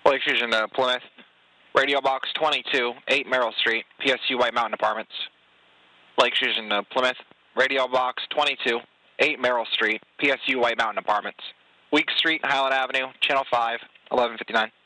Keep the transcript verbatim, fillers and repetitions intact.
Lake Fusion to Plymouth. Radio box twenty-two, eight Merrill Street, P S U White Mountain Apartments. Lake Fusion to Plymouth. Radio box twenty-two, eight Merrill Street, P S U White Mountain Apartments. Week Street, Highland Avenue, Channel five, eleven fifty-nine.